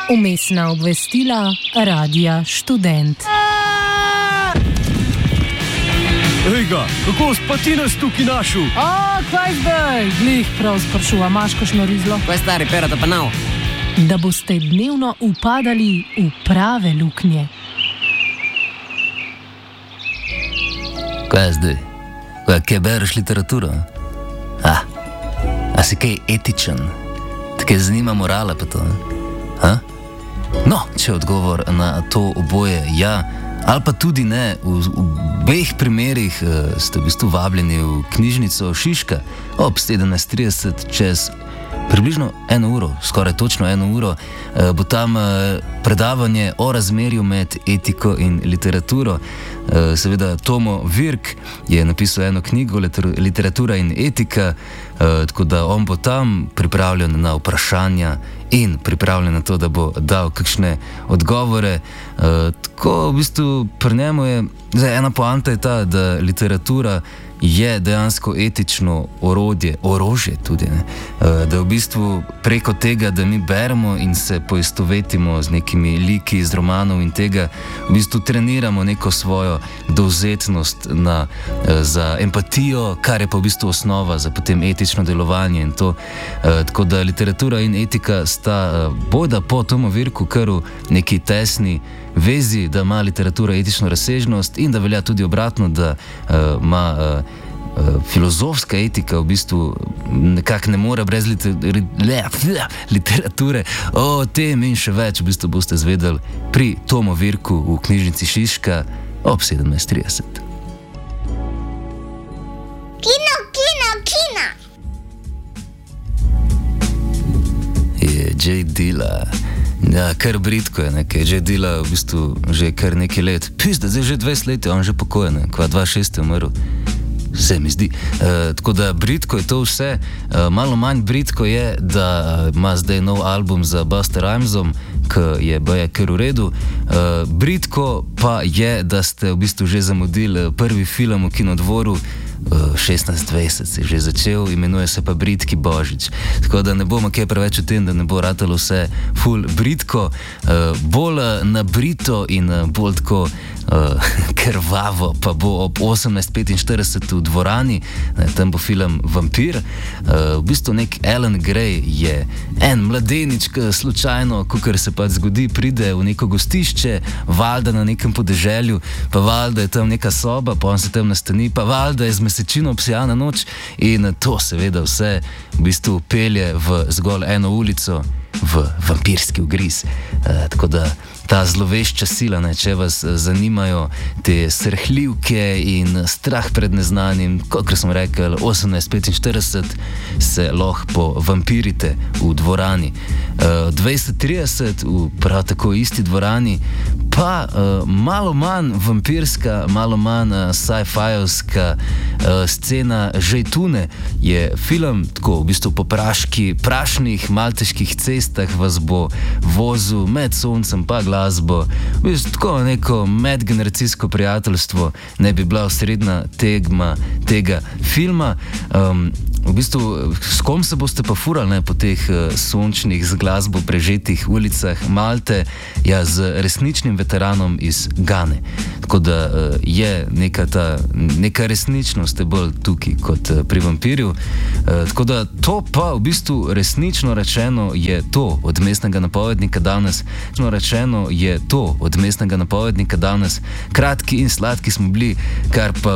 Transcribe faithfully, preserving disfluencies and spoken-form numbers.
Vmesna obvestila Radia Študent. Ejga, kako spati nas tukaj našel? A, kaj zdaj? Glih prav sprašuva, imaš kakšno rizlo? Kaj stari, pera da pa nav? Da boste dnevno upadali v prave luknje. Kaj je zdaj? Kaj, kaj bereš literaturo? A, a si kaj etičen? Tako zanima morala pa to, ha? No, če odgovor na to oboje ja, ali pa tudi ne, v, v obeh primerih uh, ste v bistvu vabljeni v knjižnico Šiška ob sedemnajst trideset čez približno eno uro, skoraj točno eno uro, uh, bo tam uh, predavanje o razmerju med etiko in literaturo. Uh, seveda Tomo Virk je napisal eno knjigo liter Literatura in etika, uh, tako da on bo tam pripravljen na vprašanja in pripravljen na to, da bo dal kakšne odgovore. Uh, tako v bistvu pri njemu je, zdaj ena poanta je ta, da literatura je dejansko etično orodje, orožje tudi, ne? Da v bistvu preko tega, da mi beremo in se poistovetimo z nekimi liki iz romanov in tega, v bistvu treniramo neko svojo dovzetnost na, za empatijo, kar je pa v bistvu osnova za potem etično delovanje in to. Tako da literatura in etika sta bojda po Tomu Virku kar v neki tesni vezi, da ima literatura etično razsežnost in da velja tudi obratno, da uh, ima uh, uh, filozofska etika v bistvu nekako ne more brez liter le, literature. O tem in še več v bistvu boste zvedeli pri Tomu Virku v knjižnici Šiška ob sedemnajst trideset. Kino, kino, kino! Je J. Dilla. Ja, kar britko je, nekaj. Že dela v bistvu že kar nekaj let. Pizda, zdaj že dvajset let je, on že pokojene, kva dva šest je umrl. Vse mi zdi. E, tako da britko je to vse. E, malo manj britko je, da ima zdaj nov album za Busta Rhymesom, ki je baje kar v redu. E, britko pa je, da ste v bistvu že zamudili prvi film v Kinodvoru. šestnajst dvajset se je že začel, imenuje se pa Britki Božič. Tako da ne bomo kaj preveč o tem, da ne bo ratalo vse ful britko, uh, bolj na brito in uh, bolj tako uh, krvavo pa bo ob osemnajst petinštirideset v dvorani, ne, tam bo film Vampir. Uh, v bistvu nek Alan Gray je en mladenič, ki slučajno, kakor se pa zgodi, pride v neko gostišče, valjda na nekem podeželju, pa valjda je tam neka soba, pa on se tam nastani, pa valjda je z mesečino obsijana noč in to seveda vse v bistvu pelje v zgolj eno ulico, v vampirski ugriz. E, tako da ta zlovešča sila, ne, če vas zanimajo te srhljivke in strah pred neznanim, kot smo rekli, osemnajst petinštirideset se lahko povampirite v dvorani. E, dvajset trideset v prav tako isti dvorani pa uh, malo manj vampirska, malo manj uh, sci-fijovska uh, scena Žejtune je film, tako v bistvu po praški, prašnih malteških cestah vas bo vozil med soncem pa glasbo, v bistvu tako neko medgeneracijsko prijateljstvo ne bi bila osrednja tegma tega filma. Um, v bistvu, s kom se boste pa furali, ne, po teh uh, sončnih z glasbo prežetih ulicah Malte? Ja, z resničnim veteranom iz Gane. Tako da uh, je neka ta, neka resničnost je bolj tukaj kot uh, pri vampirju. Uh, tako da to pa v bistvu resnično rečeno je to od mestnega napovednika danes. Resnično rečeno je to od mestnega napovednika danes. Kratki in sladki smo bili, kar pa